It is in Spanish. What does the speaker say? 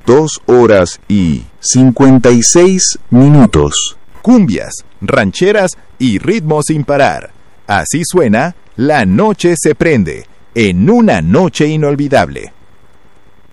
2 horas y 56 minutos. Cumbias, rancheras y ritmos sin parar. Así suena La Noche se prende, en una noche inolvidable.